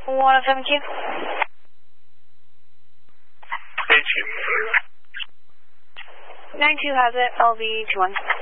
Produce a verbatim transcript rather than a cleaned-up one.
one oh seven Q. H Q. nine two has it, L V two one.